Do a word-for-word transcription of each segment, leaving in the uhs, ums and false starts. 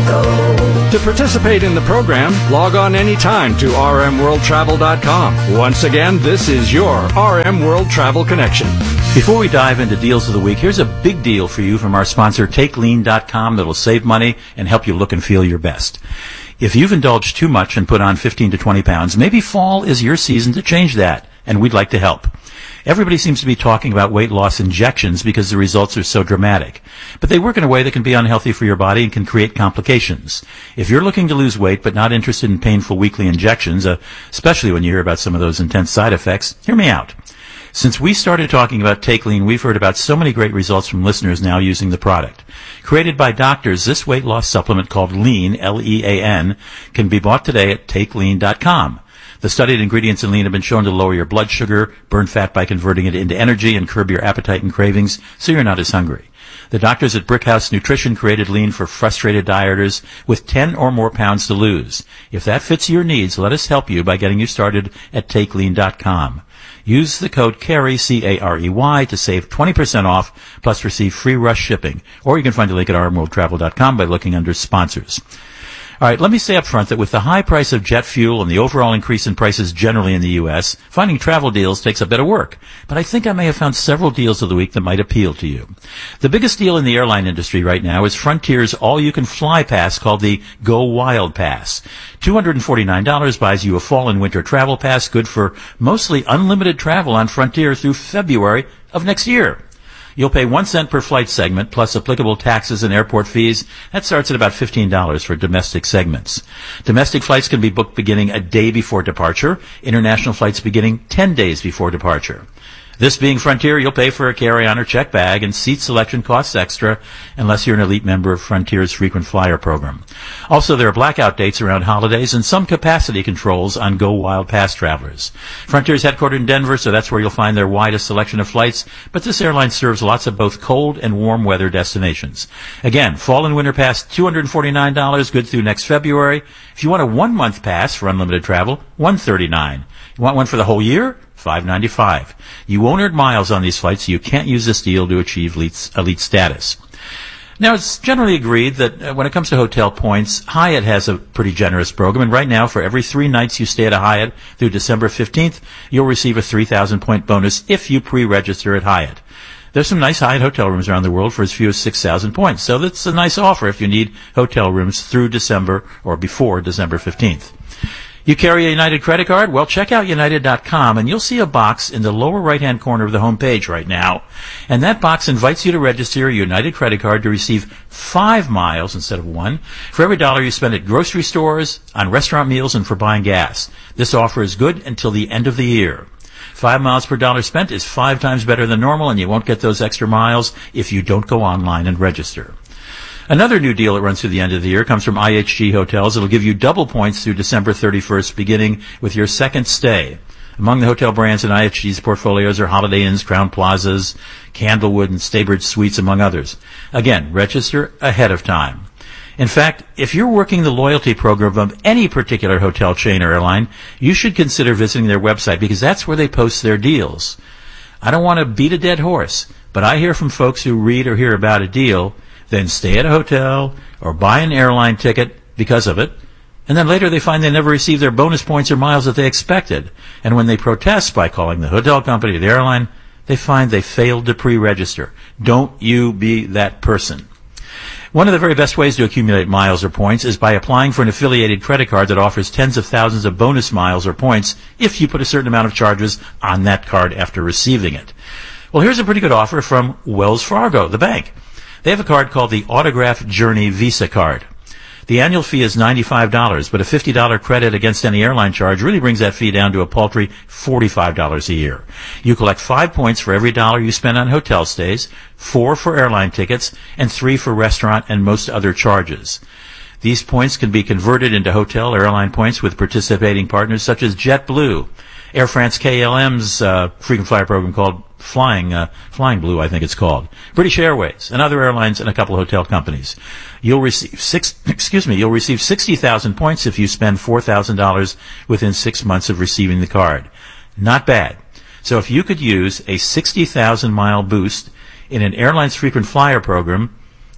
go. To participate in the program, log on anytime to r m world travel dot com. Once again, this is your R M World Travel Connection. Before we dive into deals of the week, here's a big deal for you from our sponsor, take lean dot com, that will save money and help you look and feel your best. If you've indulged too much and put on fifteen to twenty pounds, maybe fall is your season to change that, and we'd like to help. Everybody seems to be talking about weight loss injections because the results are so dramatic. But they work in a way that can be unhealthy for your body and can create complications. If you're looking to lose weight but not interested in painful weekly injections, uh, especially when you hear about some of those intense side effects, hear me out. Since we started talking about Take Lean, we've heard about so many great results from listeners now using the product. Created by doctors, this weight loss supplement called Lean, L E A N, can be bought today at take lean dot com. The studied ingredients in Lean have been shown to lower your blood sugar, burn fat by converting it into energy, and curb your appetite and cravings so you're not as hungry. The doctors at Brickhouse Nutrition created Lean for frustrated dieters with ten or more pounds to lose. If that fits your needs, let us help you by getting you started at take lean dot com. Use the code CAREY, C A R E Y, to save twenty percent off, plus receive free rush shipping. Or you can find a link at r m world travel dot com by looking under sponsors. All right, let me say up front that with the high price of jet fuel and the overall increase in prices generally in the U S, finding travel deals takes a bit of work. But I think I may have found several deals of the week that might appeal to you. The biggest deal in the airline industry right now is Frontier's all-you-can-fly pass called the Go Wild Pass. two hundred forty-nine dollars buys you a fall and winter travel pass good for mostly unlimited travel on Frontier through February of next year. You'll pay one cent per flight segment, plus applicable taxes and airport fees. That starts at about fifteen dollars for domestic segments. Domestic flights can be booked beginning a day before departure. International flights beginning ten days before departure. This being Frontier, you'll pay for a carry-on or check bag, and seat selection costs extra unless you're an elite member of Frontier's frequent flyer program. Also, there are blackout dates around holidays and some capacity controls on Go Wild Pass travelers. Frontier's headquartered in Denver, so that's where you'll find their widest selection of flights, but this airline serves lots of both cold and warm weather destinations. Again, fall and winter pass, two hundred forty-nine dollars, good through next February. If you want a one-month pass for unlimited travel, one hundred thirty-nine dollars. You want one for the whole year? five hundred ninety-five dollars. You won't earn miles on these flights, so you can't use this deal to achieve elite, elite status. Now, it's generally agreed that uh, when it comes to hotel points, Hyatt has a pretty generous program, and right now, for every three nights you stay at a Hyatt through December fifteenth, you'll receive a three thousand point bonus if you pre-register at Hyatt. There's some nice Hyatt hotel rooms around the world for as few as six thousand points, so that's a nice offer if you need hotel rooms through December or before December fifteenth. You carry a United credit card? Well, check out united dot com, and you'll see a box in the lower right-hand corner of the home page right now. And that box invites you to register a United credit card to receive five miles instead of one for every dollar you spend at grocery stores, on restaurant meals, and for buying gas. This offer is good until the end of the year. Five miles per dollar spent is five times better than normal, and you won't get those extra miles if you don't go online and register. Another new deal that runs through the end of the year comes from I H G Hotels. It'll give you double points through December thirty-first, beginning with your second stay. Among the hotel brands in I H G's portfolios are Holiday Inns, Crown Plazas, Candlewood, and Staybridge Suites, among others. Again, register ahead of time. In fact, if you're working the loyalty program of any particular hotel chain or airline, you should consider visiting their website because that's where they post their deals. I don't want to beat a dead horse, but I hear from folks who read or hear about a deal, then stay at a hotel or buy an airline ticket because of it, and then later they find they never received their bonus points or miles that they expected. And when they protest by calling the hotel company or the airline, they find they failed to pre-register. Don't you be that person. One of the very best ways to accumulate miles or points is by applying for an affiliated credit card that offers tens of thousands of bonus miles or points if you put a certain amount of charges on that card after receiving it. Well, here's a pretty good offer from Wells Fargo, the bank. They have a card called the Autograph Journey Visa Card. The annual fee is ninety-five dollars, but a fifty dollars credit against any airline charge really brings that fee down to a paltry forty-five dollars a year. You collect five points for every dollar you spend on hotel stays, four for airline tickets, and three for restaurant and most other charges. These points can be converted into hotel or airline points with participating partners such as JetBlue, Air France K L M's uh, frequent flyer program called Flying uh, Flying Blue, I think it's called, British Airways, and other airlines, and a couple of hotel companies. You'll receive six. Excuse me. You'll receive sixty thousand points if you spend four thousand dollars within six months of receiving the card. Not bad. So if you could use a sixty thousand mile boost in an airline's frequent flyer program,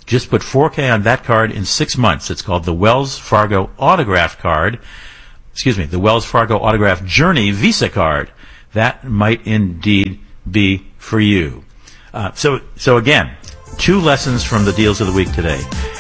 Just put four K on that card in six months. It's called the Wells Fargo Autograph Card. Excuse me, the Wells Fargo Autograph Journey Visa Card. That might indeed be for you. Uh, so, so again, two lessons from the deals of the week today.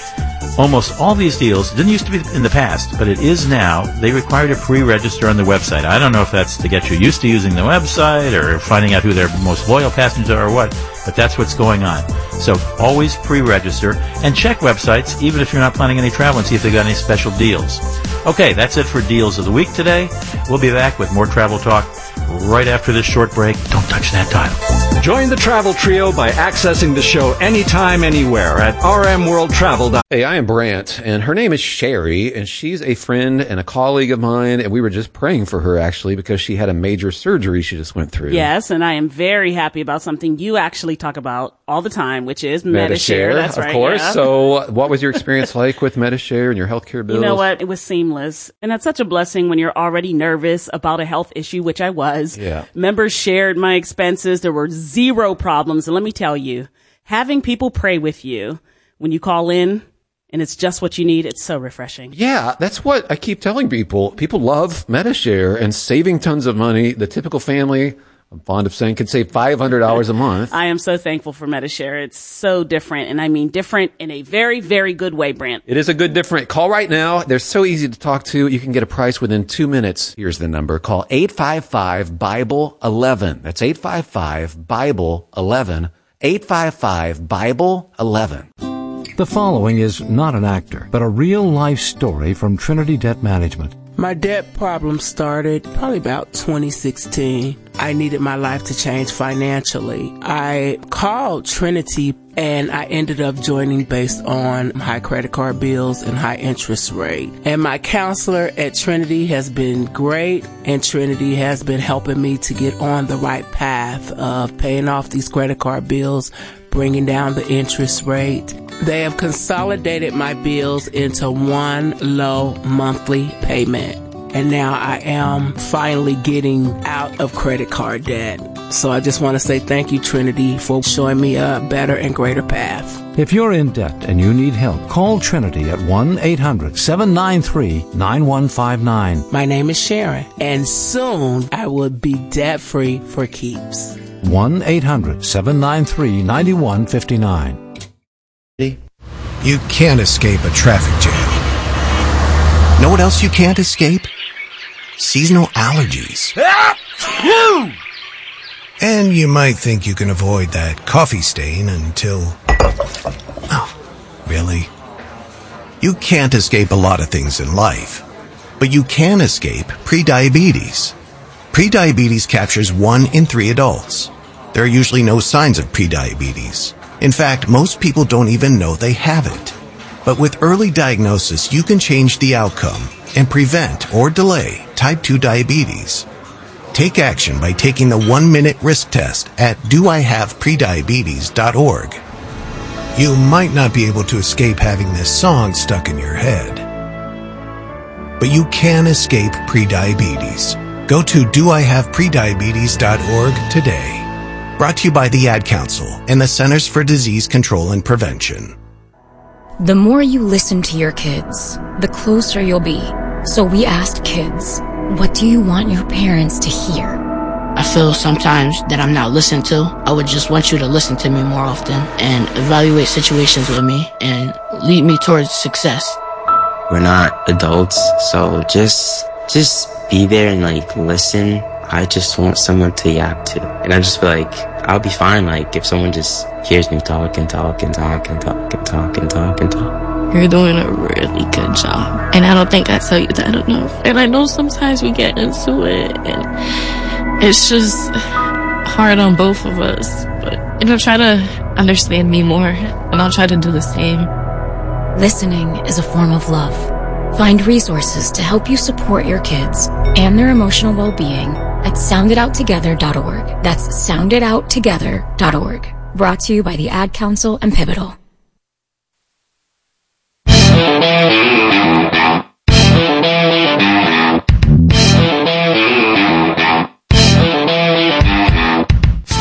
Almost all these deals didn't used to be in the past, but it is now. They require to pre-register on the website. I don't know if that's to get you used to using the website or finding out who their most loyal passengers are or what, but that's what's going on. So always pre-register and check websites, even if you're not planning any travel, and see if they've got any special deals. Okay, that's it for Deals of the Week today. We'll be back with more travel talk right after this short break. Don't touch that dial. Join the Travel Trio by accessing the show anytime, anywhere at r m world travel dot com. Hey, I am Brant, and her name is Sherry, and she's a friend and a colleague of mine, and we were just praying for her, actually, because she had a major surgery she just went through. Yes, and I am very happy about something you actually talk about all the time, which is MediShare. That's of right. Of course. Yeah. So what was your experience like with MediShare and your healthcare bills? You know what? It was seamless. And that's such a blessing when you're already nervous about a health issue, which I was. Yeah. Members shared my expenses. There were zero problems. And let me tell you, having people pray with you when you call in and it's just what you need, it's so refreshing. Yeah, that's what I keep telling people. People love MediShare and saving tons of money. The typical family, I'm fond of saying, could save five hundred dollars a month. I am so thankful for MediShare. It's so different. And I mean different in a very, very good way, Brant. It is a good different. Call right now. They're so easy to talk to. You can get a price within two minutes. Here's the number. Call eight five five Bible eleven. That's eight five five Bible eleven. eight five five Bible eleven. The following is not an actor, but a real-life story from Trinity Debt Management. My debt problem started probably about twenty sixteen. I needed my life to change financially. I called Trinity and I ended up joining based on high credit card bills and high interest rate. And my counselor at Trinity has been great, and Trinity has been helping me to get on the right path of paying off these credit card bills, bringing down the interest rate. They have consolidated my bills into one low monthly payment. And now I am finally getting out of credit card debt. So I just want to say thank you, Trinity, for showing me a better and greater path. If you're in debt and you need help, call Trinity at one eight hundred seven nine three nine one five nine. My name is Sharon, and soon I will be debt-free for keeps. one eight hundred seven nine three nine one five nine. You can't escape a traffic jam. Know what else you can't escape? Seasonal allergies. And you might think you can avoid that coffee stain until... Oh, really? You can't escape a lot of things in life, but you can escape prediabetes. Prediabetes captures one in three adults. There are usually no signs of prediabetes. In fact, most people don't even know they have it. But with early diagnosis, you can change the outcome and prevent or delay type two diabetes. Take action by taking the one-minute risk test at do I have prediabetes dot org. You might not be able to escape having this song stuck in your head, but you can escape prediabetes. Go to do I have prediabetes dot org today. Brought to you by the Ad Council and the Centers for Disease Control and Prevention. The more you listen to your kids, the closer you'll be. So we asked kids, what do you want your parents to hear? I feel sometimes that I'm not listened to. I would just want you to listen to me more often and evaluate situations with me and lead me towards success. We're not adults, so just just be there and like listen. I just want someone to yap to. And I just feel like I'll be fine like if someone just hears me talk and talk and talk and talk and talk and talk and talk. You're doing a really good job. And I don't think I tell you that enough. And I know sometimes we get into it and it's just hard on both of us. But you know, try to understand me more and I'll try to do the same. Listening is a form of love. Find resources to help you support your kids and their emotional well-being at sound it out together dot org. That's sound it out together dot org. Brought to you by the Ad Council and Pivotal.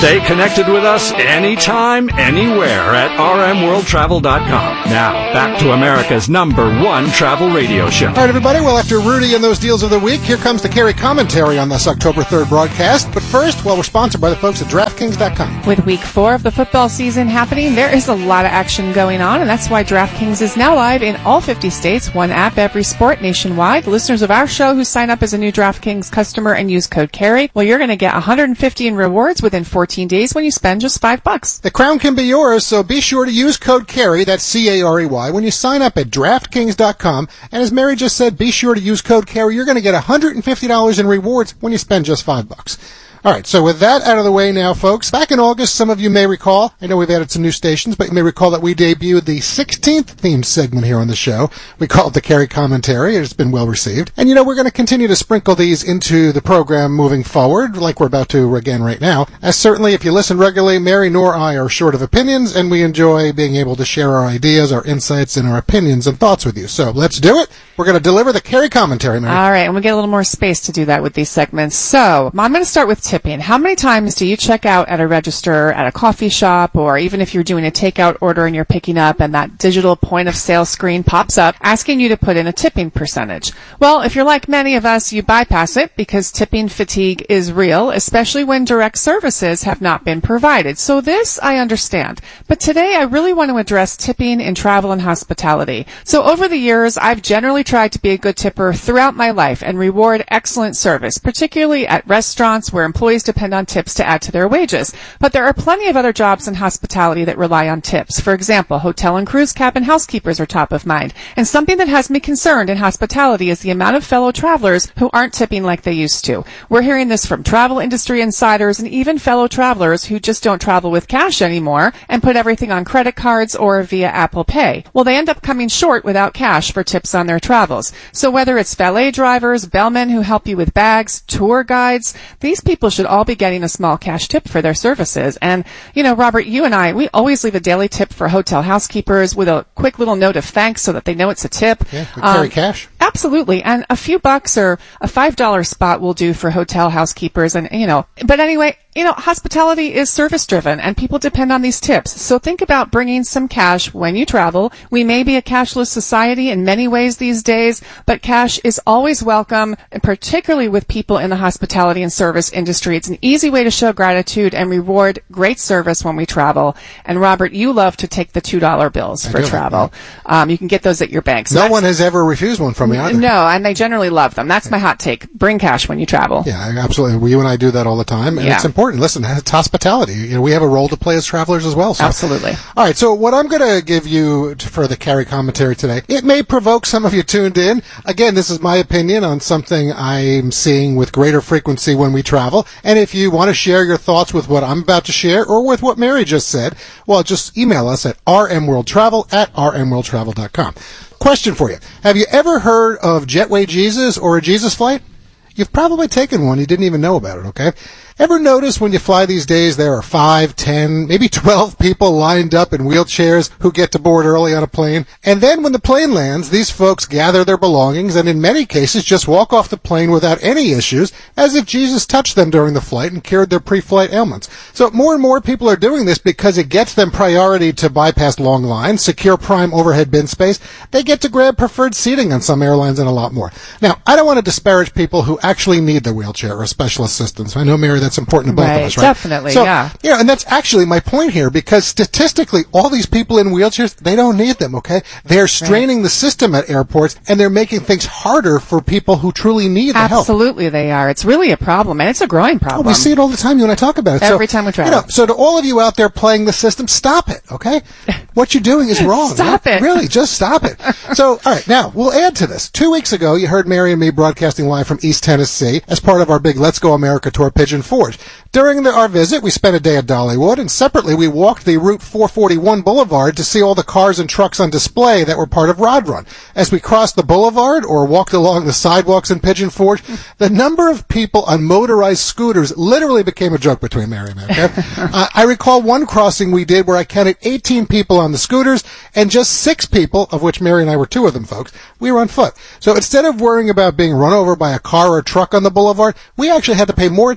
Stay connected with us anytime, anywhere at r m world travel dot com. Now, back to America's number one travel radio show. All right, everybody. Well, after Rudy and those deals of the week, here comes the Carey commentary on this October third broadcast. But first, well, we're sponsored by the folks at DraftKings dot com. With week four of the football season happening, there is a lot of action going on, and that's why DraftKings is now live in all fifty states, one app, every sport nationwide. Listeners of our show who sign up as a new DraftKings customer and use code Carey, well, you're going to get one hundred fifty in rewards within fourteen days when you spend just five bucks. The crown can be yours, so be sure to use code Carey, that's C A R E Y, when you sign up at DraftKings dot com. And as Mary just said, be sure to use code Carey. You're going to get one hundred fifty dollars in rewards when you spend just five bucks. All right, so with that out of the way now, folks, back in August, some of you may recall, I know we've added some new stations, but you may recall that we debuted the sixteenth themed segment here on the show. We call it the Carey Commentary. It's been well received. And, you know, we're going to continue to sprinkle these into the program moving forward, like we're about to again right now. As certainly, if you listen regularly, Mary nor I are short of opinions, and we enjoy being able to share our ideas, our insights, and our opinions and thoughts with you. So let's do it. We're going to deliver the Carey Commentary, Mary. All right, and we get a little more space to do that with these segments. So I'm going to start with tipping. How many times do you check out at a register, at a coffee shop, or even if you're doing a takeout order and you're picking up and that digital point of sale screen pops up asking you to put in a tipping percentage? Well, if you're like many of us, you bypass it because tipping fatigue is real, especially when direct services have not been provided. So this I understand. But today I really want to address tipping in travel and hospitality. So over the years, I've generally tried to be a good tipper throughout my life and reward excellent service, particularly at restaurants where employees depend on tips to add to their wages. But there are plenty of other jobs in hospitality that rely on tips. For example, hotel and cruise cabin housekeepers are top of mind. And something that has me concerned in hospitality is the amount of fellow travelers who aren't tipping like they used to. We're hearing this from travel industry insiders and even fellow travelers who just don't travel with cash anymore and put everything on credit cards or via Apple Pay. Well, they end up coming short without cash for tips on their travels. So whether it's valet drivers, bellmen who help you with bags, tour guides, these people should all be getting a small cash tip for their services. And, you know, Robert, you and I, we always leave a daily tip for hotel housekeepers with a quick little note of thanks so that they know it's a tip. Yeah, we carry um, cash. Absolutely. And a few bucks or a five dollar spot will do for hotel housekeepers. And, you know, but anyway, you know, hospitality is service driven and people depend on these tips. So think about bringing some cash when you travel. We may be a cashless society in many ways these days, but cash is always welcome, and particularly with people in the hospitality and service industry. It's an easy way to show gratitude and reward great service when we travel. And Robert, you love to take the two dollar bills for travel. Um, you can get those at your bank. So no one has ever refused one from me either. No, and they generally love them. That's my hot take. Bring cash when you travel. Yeah, absolutely. Well, you and I do that all the time, and yeah. It's important. Listen, it's hospitality. You know, we have a role to play as travelers as well. So. Absolutely. All right, so what I'm going to give you to, for the Carey Commentary today, it may provoke some of you tuned in. Again, this is my opinion on something I'm seeing with greater frequency when we travel. And if you want to share your thoughts with what I'm about to share or with what Mary just said, well, just email us at r m world travel at r m world travel dot com. Question for you. Have you ever heard of Jetway Jesus or a Jesus flight? You've probably taken one. You didn't even know about it, okay? Ever notice when you fly these days there are five, ten, maybe twelve people lined up in wheelchairs who get to board early on a plane? And then when the plane lands, these folks gather their belongings and in many cases just walk off the plane without any issues, as if Jesus touched them during the flight and cured their pre-flight ailments. So more and more people are doing this because it gets them priority to bypass long lines, secure prime overhead bin space. They get to grab preferred seating on some airlines and a lot more. Now, I don't want to disparage people who actually need the wheelchair or special assistance. I know, Mary, that's important to both right, of us, right? Definitely, so, yeah. Yeah, and that's actually my point here, because statistically, all these people in wheelchairs, they don't need them, okay? They're straining right. the system at airports, and they're making things harder for people who truly need the help. Absolutely, they are. It's really a problem, and it's a growing problem. Oh, we see it all the time, you and I talk about it. Every so, time we travel. You know, so to all of you out there playing the system, stop it, okay? What you're doing is wrong. Stop right? it. Really, just stop it. So, all right, now, we'll add to this. Two weeks ago, you heard Mary and me broadcasting live from East Tennessee as part of our big Let's Go America tour, Pigeon Forge. During the, our visit, we spent a day at Dollywood, and separately, we walked the Route four forty-one Boulevard to see all the cars and trucks on display that were part of Rod Run. As we crossed the boulevard or walked along the sidewalks in Pigeon Forge, the number of people on motorized scooters literally became a joke between Mary and me. Okay? uh, I recall one crossing we did where I counted eighteen people on the scooters and just six people, of which Mary and I were two of them, folks, we were on foot. So instead of worrying about being run over by a car or a truck on the boulevard, we actually had to pay more attention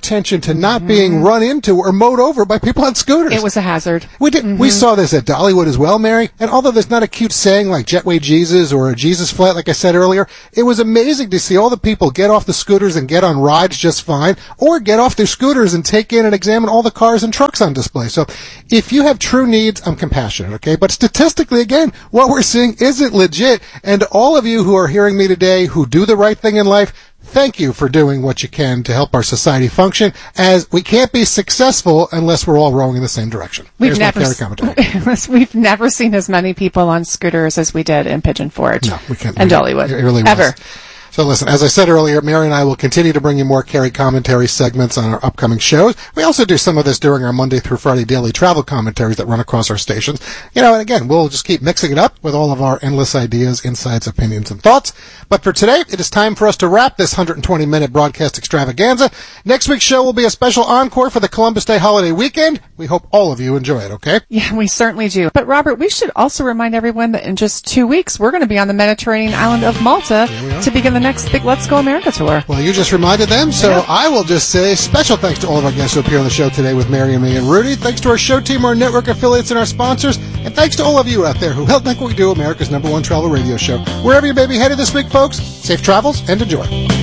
to not being run into or mowed over by people on scooters. It was a hazard. We did. Mm-hmm. We saw this at Dollywood as well, Mary. And although there's not a cute saying like Jetway Jesus or a Jesus flat, like I said earlier, it was amazing to see all the people get off the scooters and get on rides just fine, or get off their scooters and take in and examine all the cars and trucks on display. So if you have true needs, I'm compassionate, okay? But statistically, again, what we're seeing isn't legit. And all of you who are hearing me today who do the right thing in life, thank you for doing what you can to help our society function, as we can't be successful unless we're all rowing in the same direction. We've Here's never, my Carrie commentary. we've never seen as many people on scooters as we did in Pigeon Forge No, we can't. and Dollywood. It really was. Ever. So listen, as I said earlier, Mary and I will continue to bring you more Carrie commentary segments on our upcoming shows. We also do some of this during our Monday through Friday daily travel commentaries that run across our stations. You know, and again, we'll just keep mixing it up with all of our endless ideas, insights, opinions, and thoughts. But for today, it is time for us to wrap this one hundred twenty minute broadcast extravaganza. Next week's show will be a special encore for the Columbus Day holiday weekend. We hope all of you enjoy it, okay? Yeah, we certainly do. But Robert, we should also remind everyone that in just two weeks, we're going to be on the Mediterranean island of Malta to begin the next big Let's Go America tour. Well, you just reminded them, so yeah. I will just say special thanks to all of our guests who appear on the show today with Mary and me and Rudy. Thanks to our show team, our network affiliates, and our sponsors. And thanks to all of you out there who help make what we do America's number one travel radio show. Wherever you may be headed this week, folks, safe travels and enjoy.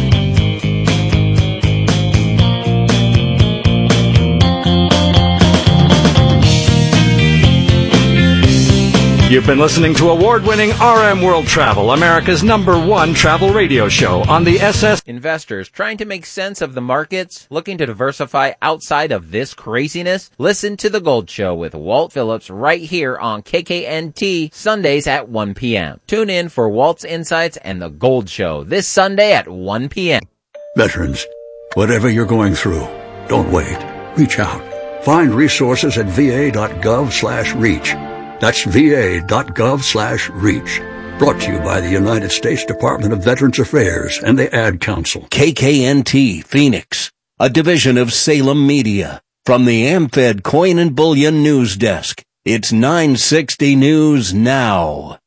You've been listening to award-winning R M World Travel, America's number one travel radio show on the S S. Investors trying to make sense of the markets, looking to diversify outside of this craziness? Listen to The Gold Show with Walt Phillips right here on K K N T Sundays at one p.m. Tune in for Walt's Insights and The Gold Show this Sunday at one p.m. Veterans, whatever you're going through, don't wait. Reach out. Find resources at va.gov slash reach. That's va.gov slash reach. Brought to you by the United States Department of Veterans Affairs and the Ad Council. K K N T Phoenix, a division of Salem Media. From the AmFed Coin and Bullion News Desk, it's nine sixty News Now.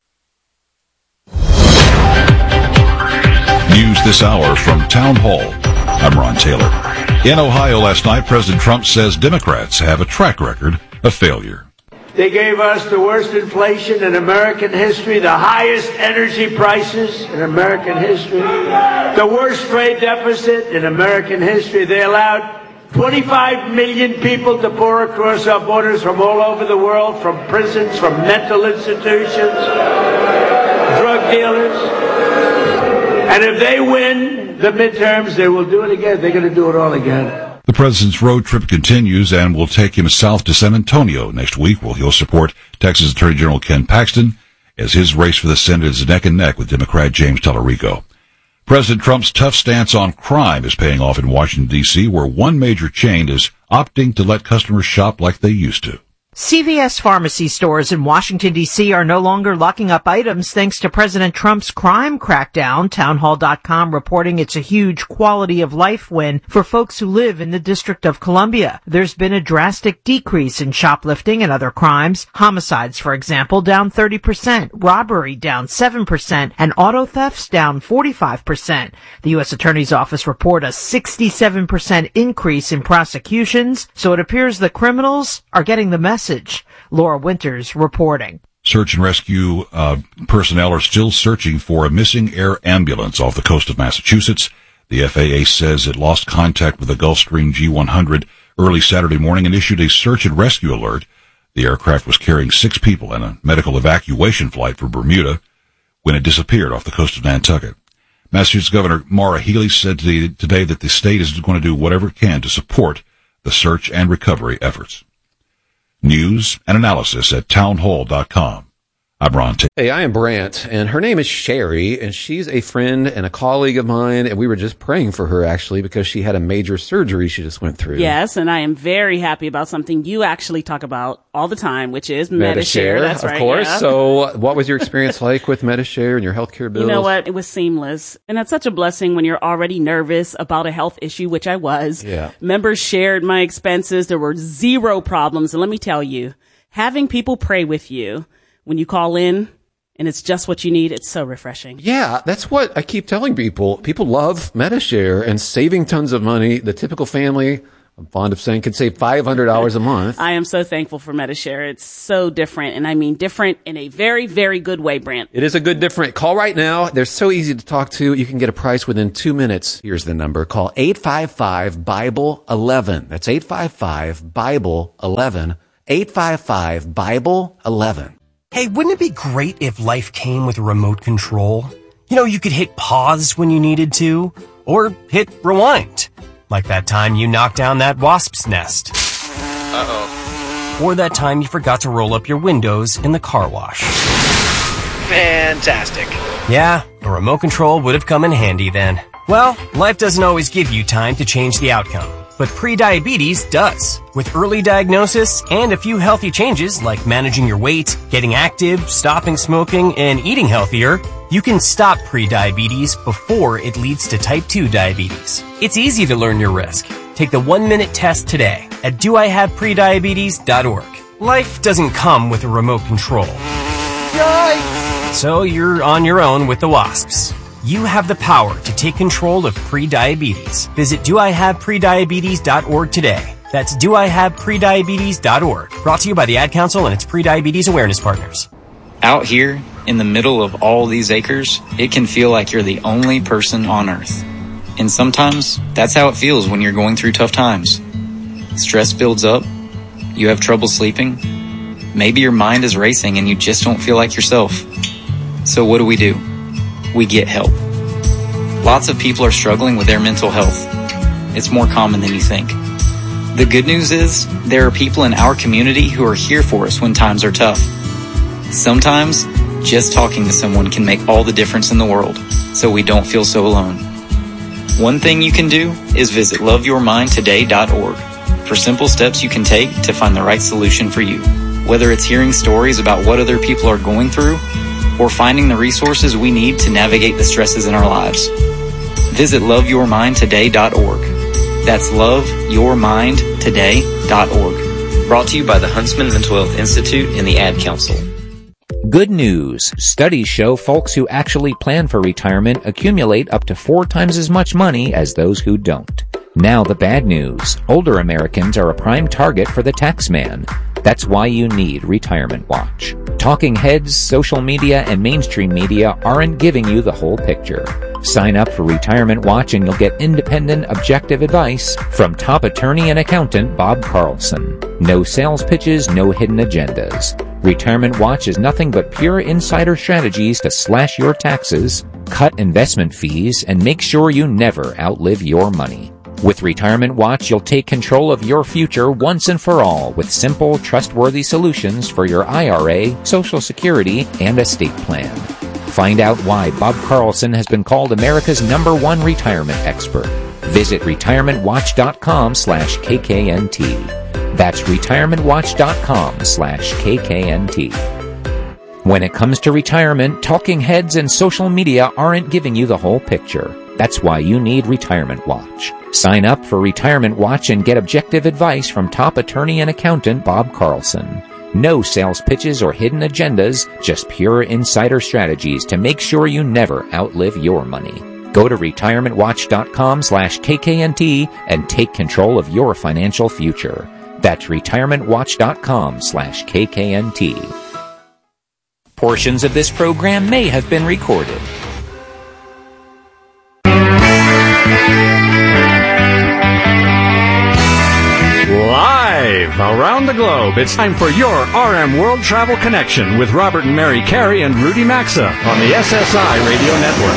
News this hour from Town Hall. I'm Ron Taylor. In Ohio last night, President Trump says Democrats have a track record of failure. They gave us the worst inflation in American history, the highest energy prices in American history, the worst trade deficit in American history. They allowed twenty-five million people to pour across our borders from all over the world, from prisons, from mental institutions, drug dealers. And if they win the midterms, they will do it again. They're going to do it all again. The president's road trip continues and will take him south to San Antonio next week, where he'll support Texas Attorney General Ken Paxton as his race for the Senate is neck and neck with Democrat James Tallarico. President Trump's tough stance on crime is paying off in Washington, D C, where one major chain is opting to let customers shop like they used to. C V S pharmacy stores in Washington, D C are no longer locking up items thanks to President Trump's crime crackdown. Townhall dot com reporting it's a huge quality of life win for folks who live in the District of Columbia. There's been a drastic decrease in shoplifting and other crimes. Homicides, for example, down thirty percent, robbery down seven percent, and auto thefts down forty-five percent. The U S Attorney's Office report a sixty-seven percent increase in prosecutions, so it appears the criminals are getting the message. Laura Winters reporting. Search and rescue uh, personnel are still searching for a missing air ambulance off the coast of Massachusetts. The F A A says it lost contact with the Gulfstream G one hundred early Saturday morning and issued a search and rescue alert. The aircraft was carrying six people in a medical evacuation flight for Bermuda when it disappeared off the coast of Nantucket. Massachusetts Governor Maura Healey said today that the state is going to do whatever it can to support the search and recovery efforts. News and analysis at townhall dot com. I'm Ron Taylor. Hey, I am Brant, and her name is Sherry, and she's a friend and a colleague of mine, and we were just praying for her, actually, because she had a major surgery she just went through. Yes, and I am very happy about something you actually talk about all the time, which is Medi-Share. Medi-Share, That's of right, course. yeah. So what was your experience like with Medi-Share and your healthcare bills? You know what? It was seamless. And that's such a blessing when you're already nervous about a health issue, which I was. Yeah. Members shared my expenses. There were zero problems. And let me tell you, having people pray with you when you call in, and it's just what you need, it's so refreshing. Yeah, that's what I keep telling people. People love Medi-Share and saving tons of money. The typical family I'm fond of saying, can save five hundred dollars a month. I am so thankful for Medi-Share. It's so different, and I mean different in a very, very good way, Brent. It is a good different. Call right now. They're so easy to talk to. You can get a price within two minutes. Here's the number. Call eight five five, Bible eleven. That's eight five five, Bible eleven. eight five five, Bible eleven. Hey, wouldn't it be great if life came with a remote control? You know, you could hit pause when you needed to, or hit rewind. Like that time you knocked down that wasp's nest. Uh-oh. Or that time you forgot to roll up your windows in the car wash. Fantastic. Yeah, a remote control would have come in handy then. Well, life doesn't always give you time to change the outcome, but prediabetes does. With early diagnosis and a few healthy changes like managing your weight, getting active, stopping smoking, and eating healthier, you can stop prediabetes before it leads to type two diabetes. It's easy to learn your risk. Take the one-minute test today at do I have prediabetes dot org. Life doesn't come with a remote control. Yikes! So you're on your own with the wasps. You have the power to take control of prediabetes. Visit do I have prediabetes dot org today. That's do I have prediabetes dot org. Brought to you by the Ad Council and its prediabetes awareness partners. Out here, in the middle of all these acres, it can feel like you're the only person on Earth. And sometimes, that's how it feels when you're going through tough times. Stress builds up, you have trouble sleeping, maybe your mind is racing and you just don't feel like yourself. So what do we do? We get help. Lots of people are struggling with their mental health. It's more common than you think. The good news is, there are people in our community who are here for us when times are tough. Sometimes, just talking to someone can make all the difference in the world, so we don't feel so alone. One thing you can do is visit love your mind today dot org for simple steps you can take to find the right solution for you. Whether it's hearing stories about what other people are going through, or finding the resources we need to navigate the stresses in our lives. Visit love your mind today dot org. That's love your mind today dot org. Brought to you by the Huntsman Mental Health Institute and the Ad Council. Good news. Studies show folks who actually plan for retirement accumulate up to four times as much money as those who don't. Now the bad news. Older Americans are a prime target for the tax man. That's why you need Retirement Watch. Talking heads, social media, and mainstream media aren't giving you the whole picture. Sign up for Retirement Watch and you'll get independent, objective advice from top attorney and accountant Bob Carlson. No sales pitches, no hidden agendas. Retirement Watch is nothing but pure insider strategies to slash your taxes, cut investment fees, and make sure you never outlive your money. With Retirement Watch, you'll take control of your future once and for all with simple, trustworthy solutions for your I R A, Social Security, and estate plan. Find out why Bob Carlson has been called America's number one retirement expert. Visit retirement watch dot com slash K K N T. That's retirement watch dot com slash K K N T. When it comes to retirement, talking heads and social media aren't giving you the whole picture. That's why you need Retirement Watch. Sign up for Retirement Watch and get objective advice from top attorney and accountant Bob Carlson. No sales pitches or hidden agendas, just pure insider strategies to make sure you never outlive your money. Go to retirement watch dot com slash K K N T and take control of your financial future. That's retirement watch dot com slash K K N T. Portions of this program may have been recorded. Live around the globe, it's time for your R M World Travel Connection with Robert and Mary Carey and Rudy Maxa on the S S I Radio Network.